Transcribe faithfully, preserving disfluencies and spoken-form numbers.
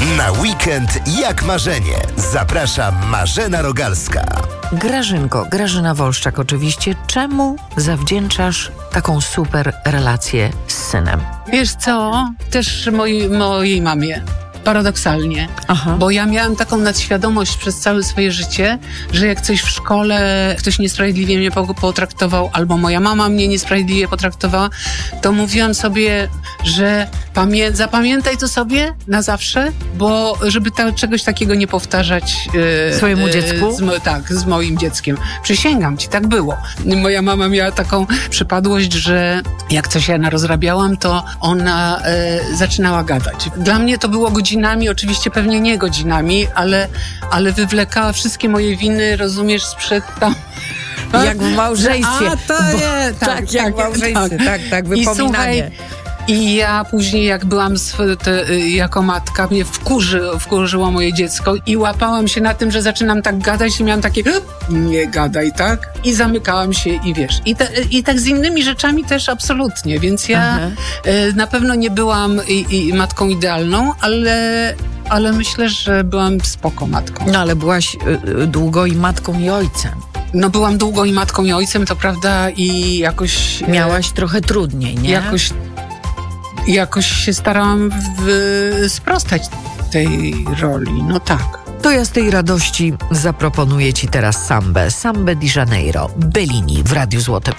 Na weekend jak marzenie. Zaprasza Marzena Rogalska. Grażynko, Grażyna Wolszczak oczywiście. Czemu zawdzięczasz taką super relację z synem? Wiesz co? Też mojej, mojej mamie. Paradoksalnie. Aha. Bo ja miałam taką nadświadomość przez całe swoje życie, że jak coś w szkole ktoś niesprawiedliwie mnie potraktował, albo moja mama mnie niesprawiedliwie potraktowała, to mówiłam sobie, że pamię- zapamiętaj to sobie na zawsze, bo żeby ta, czegoś takiego nie powtarzać e, swojemu dziecku? E, z mo- tak, z moim dzieckiem. Przysięgam ci, tak było. Moja mama miała taką przypadłość, że jak coś ja narozrabiałam, to ona e, zaczynała gadać. Dla mnie to było godzinami, oczywiście pewnie nie godzinami, ale, ale wywlekała wszystkie moje winy, rozumiesz, sprzed tam. Jak w małżeństwie. A, to Bo, jest, tak, tak, jak tak, w małżeństwie, tak, tak, tak I wypominanie. słuchaj, I ja później, jak byłam sw- te, jako matka, mnie wkurzy, wkurzyło moje dziecko i łapałam się na tym, że zaczynam tak gadać i miałam takie nie gadaj, tak? I zamykałam się i wiesz. I, te, i tak z innymi rzeczami też absolutnie, więc ja Aha. y, na pewno nie byłam i, i matką idealną, ale, ale myślę, że byłam spoko matką. No ale byłaś y, y, długo i matką i ojcem. No byłam długo i matką i ojcem, to prawda, i jakoś... y, Miałaś trochę trudniej, nie? Jakoś Jakoś się starałam w, sprostać tej roli, no tak. To ja z tej radości zaproponuję ci teraz sambę. Sambę di Janeiro, Bellini w Radiu Złote